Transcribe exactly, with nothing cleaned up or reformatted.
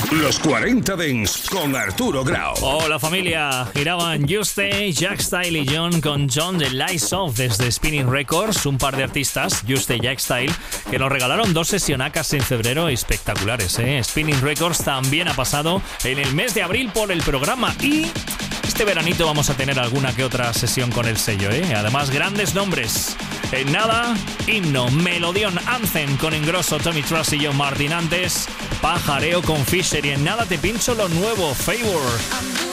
Los cuarenta Dance con Arturo Grau. Hola familia, giraban Juste, Jack Style y John con John de Lights Off desde Spinning Records, un par de artistas, Juste y Jack Style, que nos regalaron dos sesionacas en febrero espectaculares, ¿eh? Spinning Records también ha pasado en el mes de abril por el programa y este veranito vamos a tener alguna que otra sesión con el sello, ¿eh? Además, grandes nombres. En nada, himno, melodión, Anthem con Ingrosso, Tommy Truss y John Martin. Antes, pajareo con Fisher y en nada te pincho lo nuevo, Favor.